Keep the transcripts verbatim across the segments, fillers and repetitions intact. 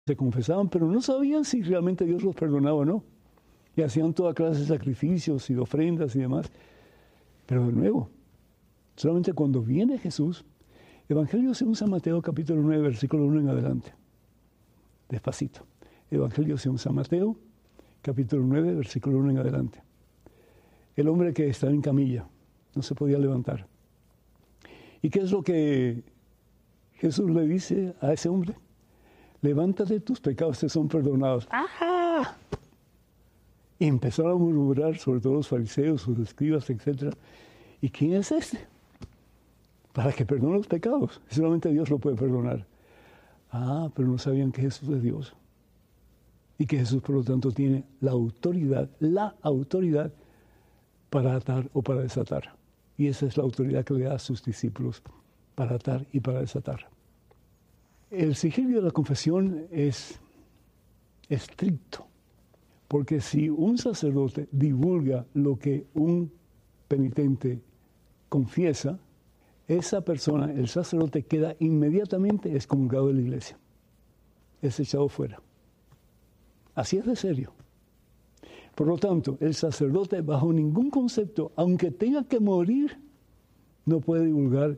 se confesaban, pero no sabían si realmente Dios los perdonaba o no. Y hacían toda clase de sacrificios y ofrendas y demás. Pero de nuevo, solamente cuando viene Jesús, Evangelio según San Mateo, capítulo nueve, versículo uno en adelante. Despacito. Evangelio según San Mateo, capítulo nueve, versículo uno en adelante. El hombre que estaba en camilla, no se podía levantar. ¿Y qué es lo que Jesús le dice a ese hombre? Levántate, tus pecados te son perdonados. ¡Ajá! Y empezaron a murmurar, sobre todo los fariseos, sus escribas, etcétera. ¿Y quién es este? Para que perdone los pecados. Solamente Dios lo puede perdonar. Ah, pero no sabían que Jesús es Dios. Y que Jesús, por lo tanto, tiene la autoridad, la autoridad para atar o para desatar. Y esa es la autoridad que le da a sus discípulos, para atar y para desatar. El sigilio de la confesión es estricto, porque si un sacerdote divulga lo que un penitente confiesa, esa persona, el sacerdote, queda inmediatamente excomulgado de la iglesia. Es echado fuera. Así es de serio. Por lo tanto, el sacerdote, bajo ningún concepto, aunque tenga que morir, no puede divulgar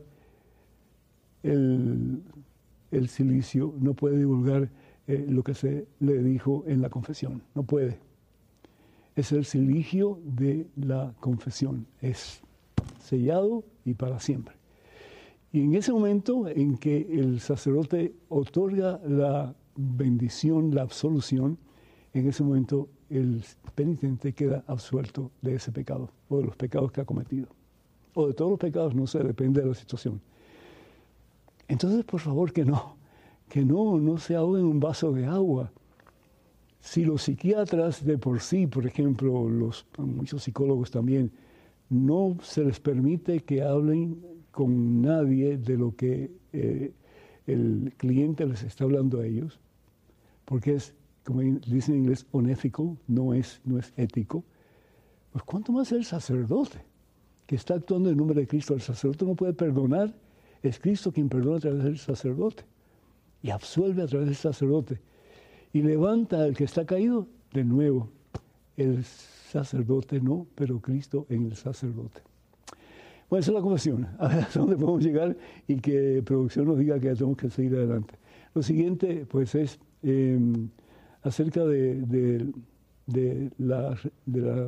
el, el cilicio, no puede divulgar eh, lo que se le dijo en la confesión. No puede. Es el cilicio de la confesión. Es sellado y para siempre. Y en ese momento en que el sacerdote otorga la bendición, la absolución, en ese momento el penitente queda absuelto de ese pecado o de los pecados que ha cometido. O de todos los pecados, no sé, depende de la situación. Entonces, por favor, que no, que no, no se ahogue en un vaso de agua. Si los psiquiatras de por sí, por ejemplo, los, muchos psicólogos también, no se les permite que hablen con nadie de lo que eh, el cliente les está hablando a ellos, porque es, como dicen en inglés, unethical, no es, no es ético, pues cuánto más el sacerdote, que está actuando en nombre de Cristo. El sacerdote no puede perdonar, es Cristo quien perdona a través del sacerdote, y absuelve a través del sacerdote, y levanta al que está caído de nuevo. El sacerdote no, pero Cristo en el sacerdote. Bueno, esa es la confesión. A ver hasta dónde podemos llegar y que producción nos diga que ya tenemos que seguir adelante. Lo siguiente, pues, es eh, acerca de, de, de, la, de, la,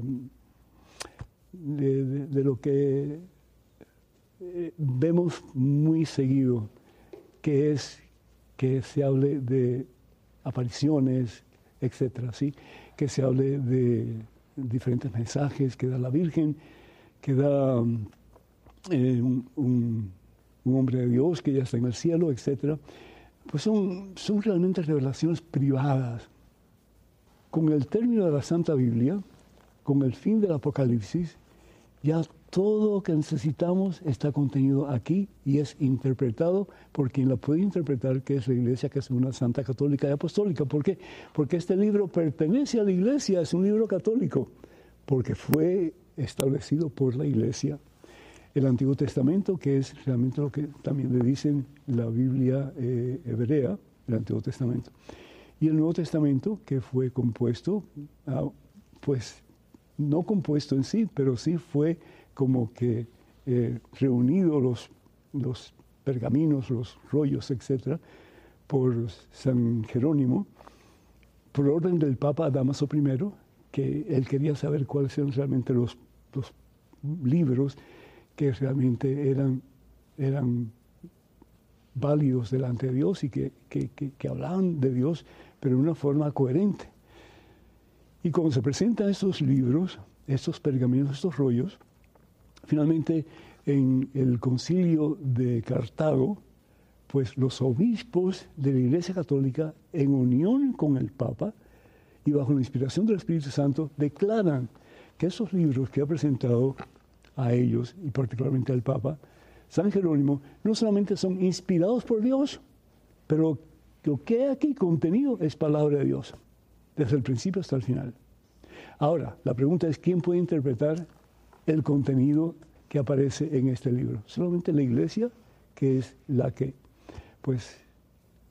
de, de, de lo que eh, vemos muy seguido, que es que se hable de apariciones, etcétera, ¿sí? Que se hable de diferentes mensajes que da la Virgen, que da eh, un, un, un hombre de Dios que ya está en el cielo, etcétera. Pues son, son realmente revelaciones privadas. Con el término de la Santa Biblia, con el fin del Apocalipsis, ya todo lo que necesitamos está contenido aquí y es interpretado por quien la puede interpretar, que es la Iglesia, que es una santa católica y apostólica. ¿Por qué? Porque este libro pertenece a la Iglesia, es un libro católico, porque fue establecido por la Iglesia. El Antiguo Testamento, que es realmente lo que también le dicen la Biblia eh, hebrea, el Antiguo Testamento. Y el Nuevo Testamento, que fue compuesto, ah, pues no compuesto en sí, pero sí fue como que eh, reunido los, los pergaminos, los rollos, etcétera, por San Jerónimo, por orden del Papa Dámaso primero, que él quería saber cuáles eran realmente los, los libros que realmente eran, eran válidos delante de Dios y que, que, que, que hablaban de Dios, pero de una forma coherente. Y cuando se presentan estos libros, estos pergaminos, estos rollos, finalmente en el concilio de Cartago, pues los obispos de la Iglesia Católica, en unión con el Papa y bajo la inspiración del Espíritu Santo, declaran que esos libros que ha presentado a ellos, y particularmente al Papa, San Jerónimo, no solamente son inspirados por Dios, pero lo que hay aquí contenido es palabra de Dios, desde el principio hasta el final. Ahora, la pregunta es, ¿quién puede interpretar el contenido que aparece en este libro? Solamente la Iglesia, que es la que, pues,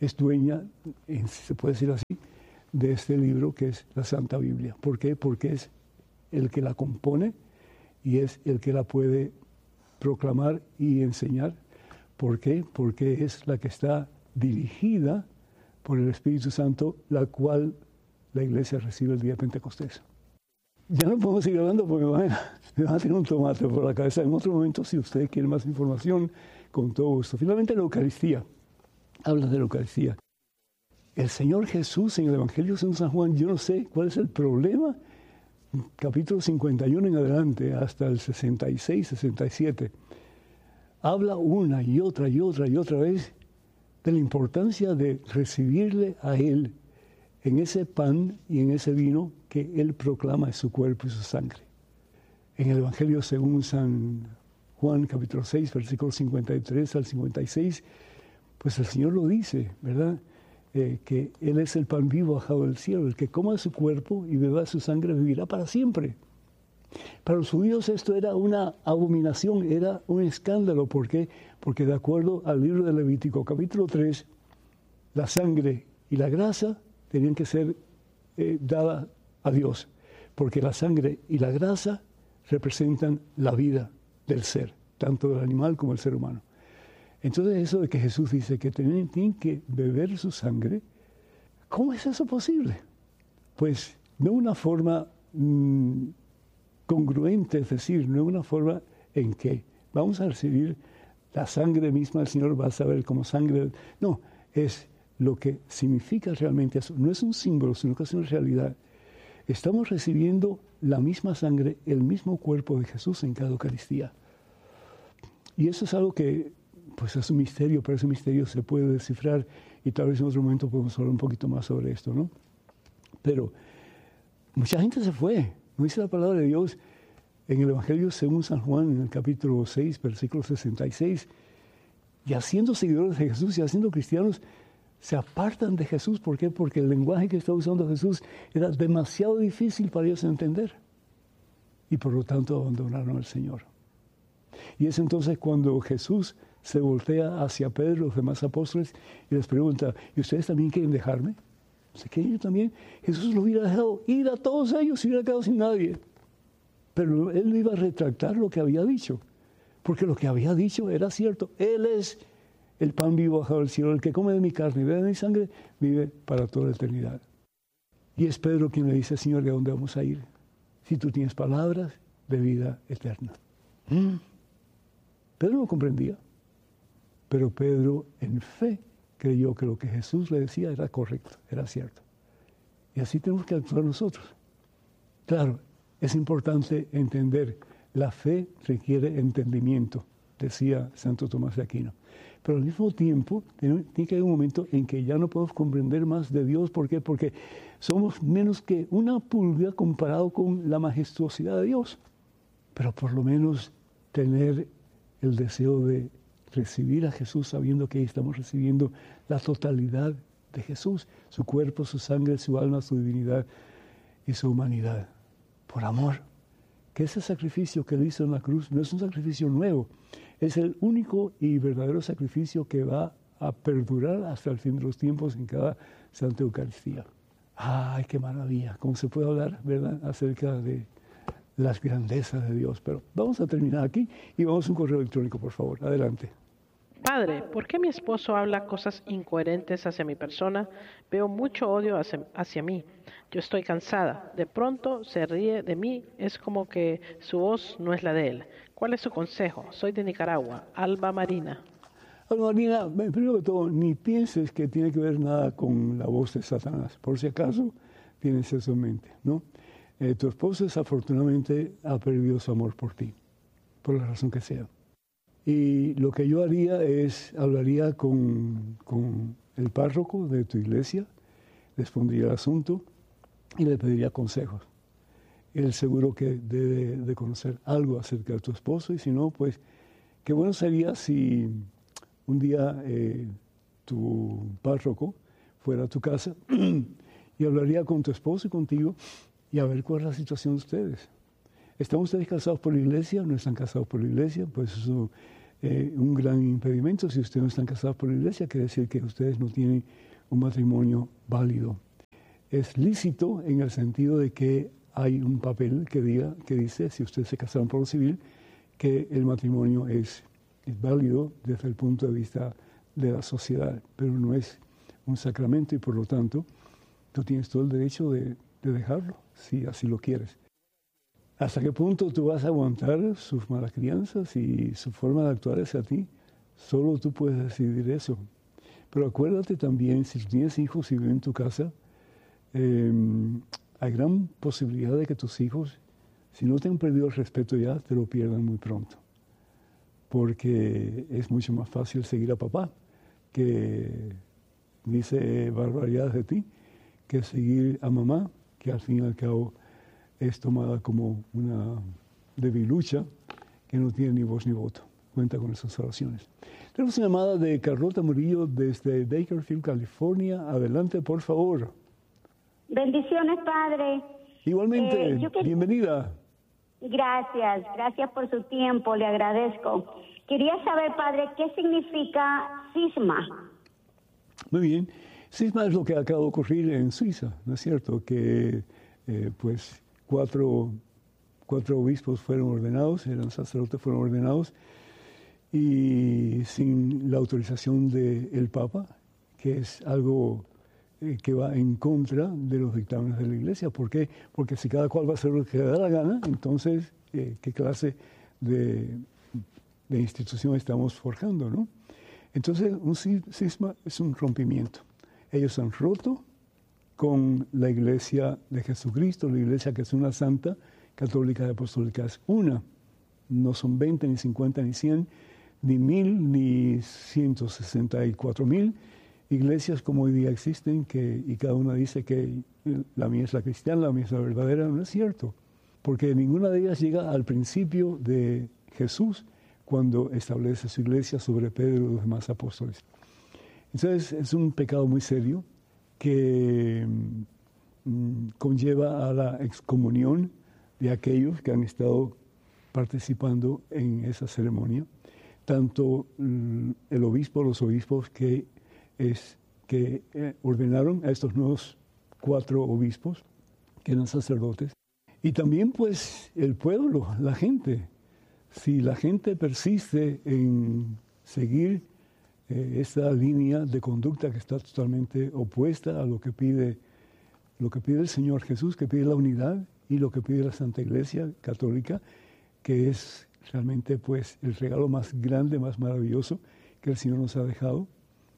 es dueña, si se puede decir así, de este libro que es la Santa Biblia. ¿Por qué? Porque es el que la compone y es el que la puede proclamar y enseñar. ¿Por qué? Porque es la que está dirigida por el Espíritu Santo, la cual la Iglesia recibe el día de Pentecostés. Ya no podemos seguir hablando porque me van, a, me van a tener un tomate por la cabeza. En otro momento, si usted quiere más información, con todo gusto. Finalmente, la Eucaristía. Habla de la Eucaristía. El Señor Jesús en el Evangelio según San Juan, yo no sé cuál es el problema, capítulo cincuenta y uno en adelante, hasta el sesenta y seis, sesenta y siete, habla una y otra y otra y otra vez de la importancia de recibirle a Él en ese pan y en ese vino que Él proclama es su cuerpo y su sangre. En el Evangelio según San Juan, capítulo seis, versículos cincuenta y tres al cincuenta y seis, pues el Señor lo dice, ¿verdad?, Eh, que Él es el pan vivo bajado del cielo. El que coma su cuerpo y beba su sangre vivirá para siempre. Para los judíos esto era una abominación, era un escándalo. ¿Por qué? Porque de acuerdo al libro de Levítico, capítulo tres, la sangre y la grasa tenían que ser eh, dadas a Dios, porque la sangre y la grasa representan la vida del ser, tanto del animal como del ser humano. Entonces eso de que Jesús dice que tienen, tienen que beber su sangre, ¿cómo es eso posible? Pues no una forma mmm, congruente, es decir, no una forma en que vamos a recibir la sangre misma del Señor, vas a ver como sangre. No, es lo que significa realmente eso. No es un símbolo, sino que es una realidad. Estamos recibiendo la misma sangre, el mismo cuerpo de Jesús en cada Eucaristía. Y eso es algo que pues es un misterio, pero ese misterio se puede descifrar y tal vez en otro momento podemos hablar un poquito más sobre esto, ¿no? Pero mucha gente se fue, no dice la palabra de Dios en el Evangelio según San Juan, en el capítulo seis, versículo sesenta y seis, y haciendo seguidores de Jesús y haciendo cristianos, se apartan de Jesús. ¿Por qué? Porque el lenguaje que está usando Jesús era demasiado difícil para ellos entender y por lo tanto abandonaron al Señor. Y es entonces cuando Jesús se voltea hacia Pedro y los demás apóstoles y les pregunta, ¿y ustedes también quieren dejarme? ¿Se quieren ir también? Jesús lo hubiera dejado ir a todos ellos y hubiera quedado sin nadie. Pero él no iba a retractar lo que había dicho, porque lo que había dicho era cierto. Él es el pan vivo bajado del cielo, el que come de mi carne y bebe de mi sangre, vive para toda la eternidad. Y es Pedro quien le dice, Señor, ¿de dónde vamos a ir? Si tú tienes palabras de vida eterna. ¿Mm? Pedro no comprendía. Pero Pedro, en fe, creyó que lo que Jesús le decía era correcto, era cierto. Y así tenemos que actuar nosotros. Claro, es importante entender, la fe requiere entendimiento, decía Santo Tomás de Aquino. Pero al mismo tiempo, tiene que haber un momento en que ya no podemos comprender más de Dios. ¿Por qué? Porque somos menos que una pulga comparado con la majestuosidad de Dios. Pero por lo menos tener el deseo de recibir a Jesús sabiendo que ahí estamos recibiendo la totalidad de Jesús, su cuerpo, su sangre, su alma, su divinidad y su humanidad. Por amor, que ese sacrificio que él hizo en la cruz no es un sacrificio nuevo, es el único y verdadero sacrificio que va a perdurar hasta el fin de los tiempos en cada Santa Eucaristía. ¡Ay, qué maravilla! ¿Cómo se puede hablar, verdad, acerca de las grandezas de Dios? Pero vamos a terminar aquí y vamos a un correo electrónico, por favor. Adelante. Padre, ¿por qué mi esposo habla cosas incoherentes hacia mi persona? Veo mucho odio hacia, hacia mí. Yo estoy cansada. De pronto se ríe de mí. Es como que su voz no es la de él. ¿Cuál es su consejo? Soy de Nicaragua. Alba Marina. Alba Marina, primero que todo, ni pienses que tiene que ver nada con la voz de Satanás. Por si acaso tienes eso en mente, ¿no? Eh, tu esposo desafortunadamente ha perdido su amor por ti, por la razón que sea. Y lo que yo haría es, hablaría con, con el párroco de tu iglesia, les pondría el asunto y le pediría consejos. Él seguro que debe de conocer algo acerca de tu esposo y si no, pues, qué bueno sería si un día eh, tu párroco fuera a tu casa y hablaría con tu esposo y contigo y a ver cuál es la situación de ustedes. ¿Están ustedes casados por la iglesia? ¿No están casados por la iglesia? Pues eso eh, un gran impedimento. Si ustedes no están casados por la iglesia, quiere decir que ustedes no tienen un matrimonio válido. Es lícito en el sentido de que hay un papel que diga, que dice, si ustedes se casaron por lo civil, que el matrimonio es, es válido desde el punto de vista de la sociedad, pero no es un sacramento y por lo tanto tú tienes todo el derecho de, de dejarlo, si así lo quieres. ¿Hasta qué punto tú vas a aguantar sus malas crianzas y su forma de actuar hacia ti? Solo tú puedes decidir eso. Pero acuérdate también, si tienes hijos y viven en tu casa, eh, hay gran posibilidad de que tus hijos, si no te han perdido el respeto ya, te lo pierdan muy pronto. Porque es mucho más fácil seguir a papá, que dice barbaridades de ti, que seguir a mamá, que al fin y al cabo es tomada como una debilucha que no tiene ni voz ni voto. Cuenta con esas oraciones. Tenemos una llamada de Carlota Murillo desde Bakersfield, California. Adelante, por favor. Bendiciones, Padre. Igualmente, eh, quer... bienvenida. Gracias, gracias por su tiempo, le agradezco. Quería saber, Padre, ¿qué significa cisma? Muy bien. Cisma es lo que acaba de ocurrir en Suiza, ¿no es cierto? Que, eh, pues, cuatro, cuatro obispos fueron ordenados, eran sacerdotes, fueron ordenados, y sin la autorización del Papa, que es algo eh, que va en contra de los dictámenes de la Iglesia. ¿Por qué? Porque si cada cual va a hacer lo que le da la gana, entonces, eh, ¿qué clase de, de institución estamos forjando, no? Entonces, un cisma es un rompimiento. Ellos han roto con la Iglesia de Jesucristo, la Iglesia que es una santa, católica y apostólica. Es una. No son veinte, ni cincuenta, ni cien, ni mil, ni ciento sesenta y cuatro mil iglesias como hoy día existen, que, y cada una dice que la mía es la cristiana, la mía es la verdadera. No es cierto, porque ninguna de ellas llega al principio de Jesús cuando establece su iglesia sobre Pedro y los demás apóstoles. Entonces es un pecado muy serio que mm, conlleva a la excomunión de aquellos que han estado participando en esa ceremonia, tanto mm, el obispo, los obispos que, es, que eh, ordenaron a estos nuevos cuatro obispos, que eran sacerdotes, y también pues el pueblo, la gente. Si la gente persiste en seguir eh, esta línea de conducta que está totalmente opuesta a lo que pide, lo que pide el Señor Jesús, que pide la unidad, y lo que pide la Santa Iglesia Católica, que es realmente pues el regalo más grande, más maravilloso que el Señor nos ha dejado,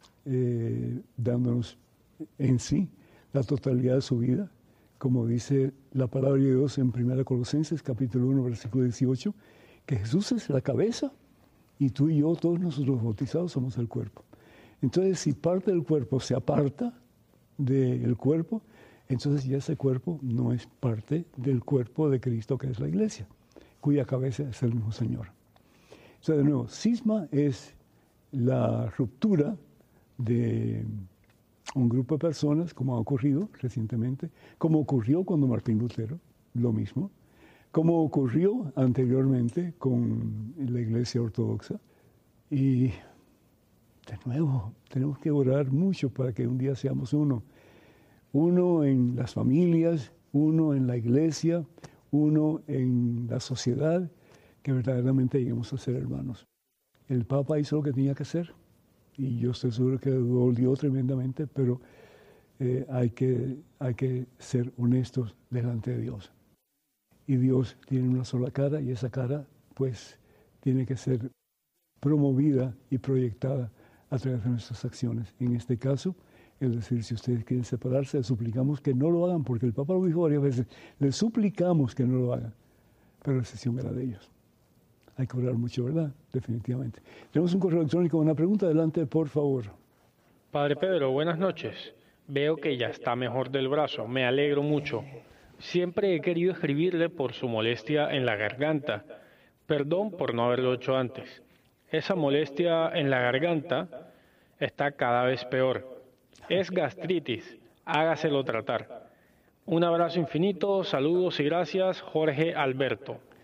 eh, dándonos en sí la totalidad de su vida, como dice la palabra de Dios en primera Colosenses, capítulo uno, versículo dieciocho, que Jesús es la cabeza y tú y yo, todos nosotros bautizados, somos el cuerpo. Entonces, si parte del cuerpo se aparta del cuerpo, entonces ya ese cuerpo no es parte del cuerpo de Cristo, que es la iglesia, cuya cabeza es el mismo Señor. Entonces, de nuevo, cisma es la ruptura de un grupo de personas, como ha ocurrido recientemente, como ocurrió cuando Martín Lutero, lo mismo, como ocurrió anteriormente con la Iglesia Ortodoxa. Y, de nuevo, tenemos que orar mucho para que un día seamos uno. Uno en las familias, uno en la iglesia, uno en la sociedad, que verdaderamente lleguemos a ser hermanos. El Papa hizo lo que tenía que hacer, y yo estoy seguro que dolió tremendamente, pero eh, hay que, hay que ser honestos delante de Dios. Y Dios tiene una sola cara, y esa cara, pues, tiene que ser promovida y proyectada a través de nuestras acciones. En este caso, es decir, si ustedes quieren separarse, les suplicamos que no lo hagan, porque el Papa lo dijo varias veces, les suplicamos que no lo hagan, pero la decisión era de ellos. Hay que orar mucho, ¿verdad? Definitivamente. Tenemos un correo electrónico, una pregunta, adelante, por favor. Padre Pedro, buenas noches. Veo que ya está mejor del brazo, me alegro mucho. Siempre he querido escribirle por su molestia en la garganta. Perdón por no haberlo hecho antes. Esa molestia en la garganta está cada vez peor. Es gastritis, hágaselo tratar. Un abrazo infinito, saludos y gracias, Jorge Alberto.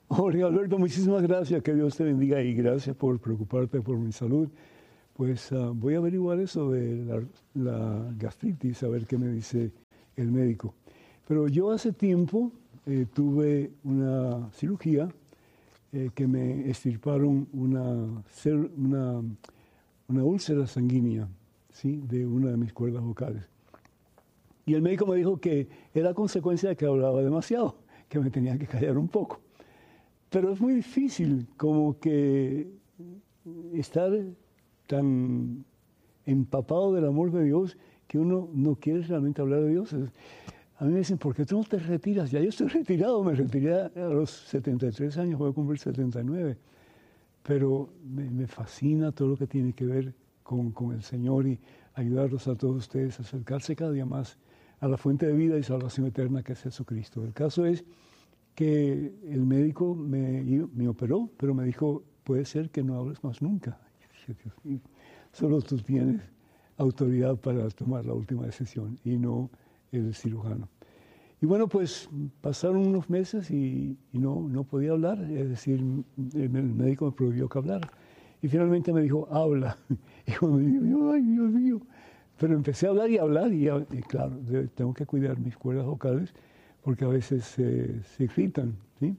Jorge Alberto, muchísimas gracias, que Dios te bendiga y gracias por preocuparte por mi salud. Pues uh, voy a averiguar eso de la, la gastritis, a ver qué me dice el médico. Pero yo hace tiempo eh, tuve una cirugía eh, que me extirparon una, una, una úlcera sanguínea, ¿sí?, de una de mis cuerdas vocales. Y el médico me dijo que era consecuencia de que hablaba demasiado, que me tenía que callar un poco. Pero es muy difícil como que estar tan empapado del amor de Dios que uno no quiere realmente hablar de Dios. A mí me dicen, ¿por qué tú no te retiras? Ya yo estoy retirado, me retiré a los setenta y tres años, voy a cumplir setenta y nueve. Pero me, me fascina todo lo que tiene que ver con, con el Señor y ayudarlos a todos ustedes a acercarse cada día más a la fuente de vida y salvación eterna que es Jesucristo. El caso es que el médico me, me operó, pero me dijo, puede ser que no hables más nunca. Y dije, Dios mío, solo tú tienes autoridad para tomar la última decisión y no el cirujano. Y bueno, pues pasaron unos meses y, y no, no podía hablar, es decir, el médico me prohibió que hablara. Y finalmente me dijo, habla. Y cuando me dijo, ay, Dios mío. Pero empecé a hablar y a hablar y, y claro, tengo que cuidar mis cuerdas vocales porque a veces eh, se irritan, ¿sí?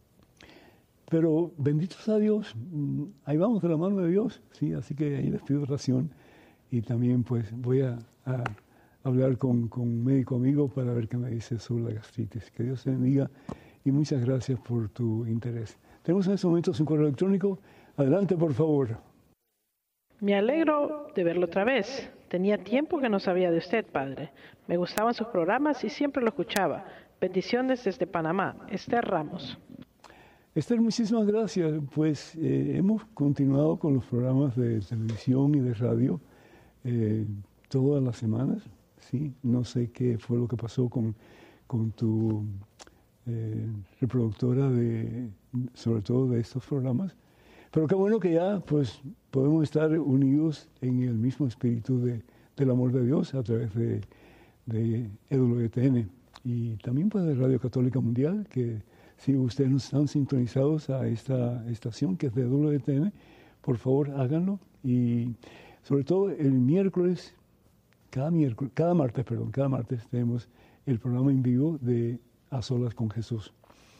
Pero benditos a Dios, ahí vamos de la mano de Dios, ¿sí? Así que ahí les pido oración y también pues voy a, a hablar con, con un médico amigo para ver qué me dice sobre la gastritis. Que Dios te bendiga y muchas gracias por tu interés. Tenemos en estos momentos un correo electrónico. Adelante, por favor. Me alegro de verlo otra vez. Tenía tiempo que no sabía de usted, padre. Me gustaban sus programas y siempre lo escuchaba. Bendiciones desde Panamá. Esther Ramos. Esther, muchísimas gracias. Pues eh, hemos continuado con los programas de televisión y de radio eh, todas las semanas. ¿Sí? No sé qué fue lo que pasó con, con tu eh, reproductora, de, sobre todo de estos programas. Pero qué bueno que ya pues, podemos estar unidos en el mismo espíritu de, del amor de Dios a través de, de E W T N y también pues, de Radio Católica Mundial, que si ustedes no están sintonizados a esta estación que es de E W T N, por favor háganlo. Y sobre todo el miércoles, cada miércoles, cada martes, perdón, cada martes tenemos el programa en vivo de A Solas con Jesús.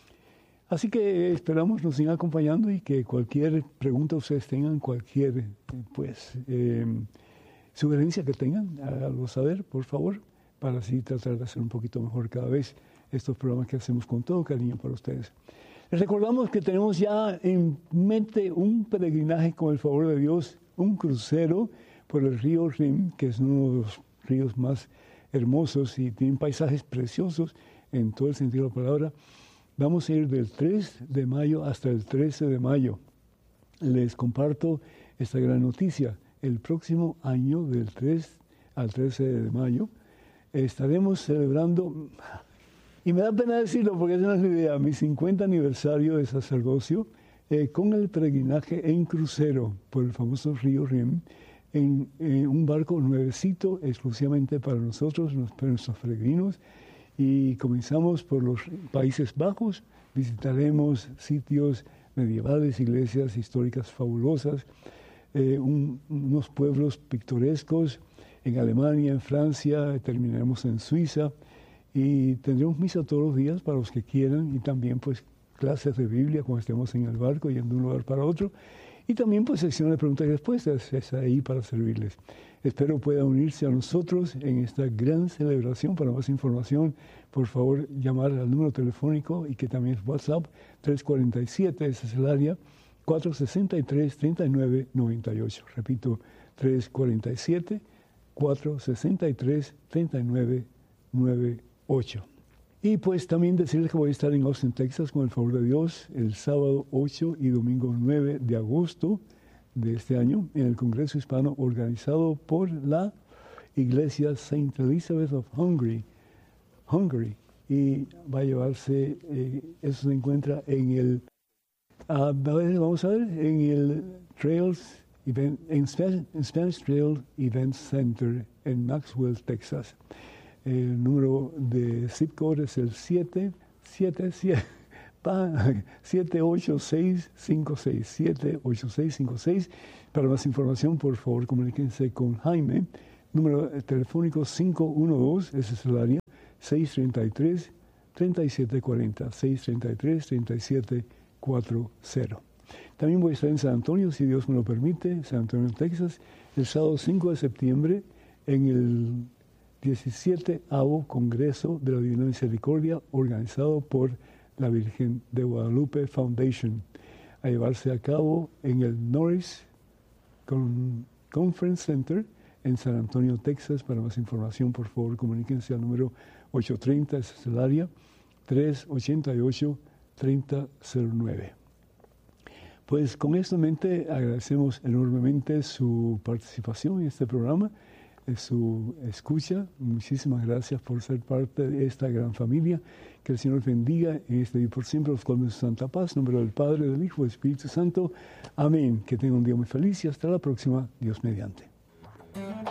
Así que esperamos nos sigan acompañando y que cualquier pregunta ustedes tengan, cualquier pues eh, sugerencia que tengan, háganlo saber, por favor, para así tratar de hacer un poquito mejor cada vez estos programas que hacemos con todo cariño para ustedes. Les recordamos que tenemos ya en mente un peregrinaje con el favor de Dios, un crucero por el río Rin, que es uno de los ríos más hermosos y tiene paisajes preciosos en todo el sentido de la palabra. Vamos a ir del tres de mayo hasta el trece de mayo. Les comparto esta gran noticia. El próximo año, del tres al trece de mayo, estaremos celebrando, y me da pena decirlo porque esa no es la idea, mi cincuenta aniversario de sacerdocio eh, con el peregrinaje en crucero por el famoso río Rin, en, en un barco nuevecito exclusivamente para nosotros, nuestros peregrinos. Y comenzamos por los Países Bajos, visitaremos sitios medievales, iglesias históricas fabulosas, eh, un, unos pueblos pintorescos en Alemania, en Francia, terminaremos en Suiza y tendremos misa todos los días para los que quieran y también pues clases de Biblia cuando estemos en el barco yendo de un lugar para otro y también pues sección de preguntas y respuestas, es ahí para servirles. Espero pueda unirse a nosotros en esta gran celebración. Para más información, por favor, llamar al número telefónico y que también es WhatsApp, tres cuatro siete, ese es el área, cuatro seis tres, tres nueve nueve ocho. Repito, tres cuatro siete, cuatro seis tres, tres nueve nueve ocho. Y pues también decirles que voy a estar en Austin, Texas, con el favor de Dios, el sábado ocho y domingo nueve de agosto de este año, en el Congreso Hispano organizado por la Iglesia Saint Elizabeth of Hungary, Hungary y va a llevarse, eh, eso se encuentra en el, uh, vamos a ver, en el Trails, Event, en Spanish, en Spanish Trail Event Center en Maxwell, Texas. El número de zip code es el siete siete siete, siete ocho seis cinco seis, siete ocho seis cinco seis. Para más información, por favor, comuníquense con Jaime. Número telefónico cinco uno dos, ese es el área, seis tres tres, tres siete cuatro cero, seis tres tres, tres siete cuatro cero. También voy a estar en San Antonio, si Dios me lo permite, San Antonio, Texas, el sábado cinco de septiembre, en el diecisietavo Congreso de la Divina Misericordia, organizado por la Virgen de Guadalupe Foundation, a llevarse a cabo en el Norris Con- Conference Center en San Antonio, Texas. Para más información, por favor, comuníquense al número ocho tres cero, ese es el área, tres ocho ocho, tres cero cero nueve. Pues con esto en mente agradecemos enormemente su participación en este programa, su escucha. Muchísimas gracias por ser parte de esta gran familia. Que el Señor bendiga en este día por siempre los colmes de su santa paz. En nombre del Padre, del Hijo y del Espíritu Santo. Amén. Que tengan un día muy feliz y hasta la próxima. Dios mediante.